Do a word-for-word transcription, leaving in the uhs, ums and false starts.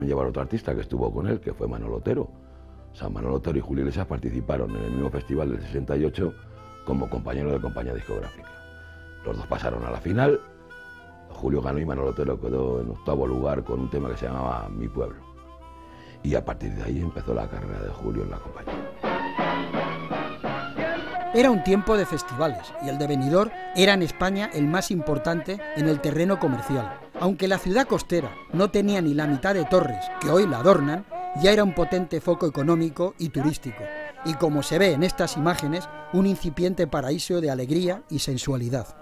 Llevar otro artista que estuvo con él, que fue Manolo Otero. O sea, Manolo Otero y Julio Iglesias participaron en el mismo festival del sesenta y ocho como compañeros de compañía discográfica. Los dos pasaron a la final, Julio ganó y Manolo Otero quedó en octavo lugar con un tema que se llamaba Mi Pueblo. Y a partir de ahí empezó la carrera de Julio en la compañía. Era un tiempo de festivales y el de Benidorm era en España el más importante en el terreno comercial. Aunque la ciudad costera no tenía ni la mitad de torres que hoy la adornan, ya era un potente foco económico y turístico, y como se ve en estas imágenes, un incipiente paraíso de alegría y sensualidad.